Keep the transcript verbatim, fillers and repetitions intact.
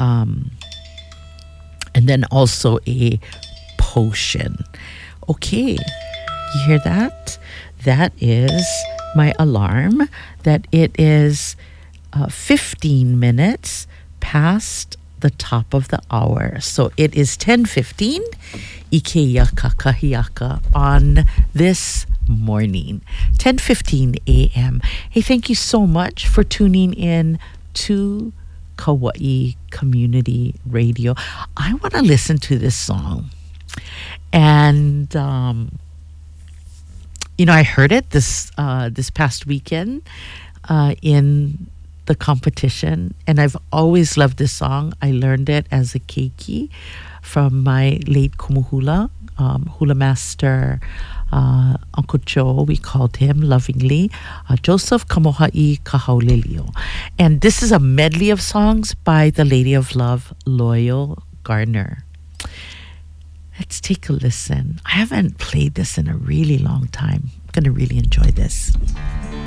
Um, and then also a potion. Okay, you hear that? That is my alarm that it is uh, fifteen minutes past the top of the hour. So it is ten fifteen Ikeyaka Kahiaka on this morning, ten fifteen a.m. Hey, thank you so much for tuning in to Kauai Community Radio. I want to listen to this song. And, um, you know, I heard it this uh, this past weekend uh, in the competition. And I've always loved this song. I learned it as a keiki from my late kumuhula, um, hula master, uh, Uncle Joe, we called him lovingly, uh, Joseph Kamoha'i Kahaulilio. And this is a medley of songs by the Lady of Love, Loyal Garner. Let's take a listen. I haven't played this in a really long time. I'm going to really enjoy this.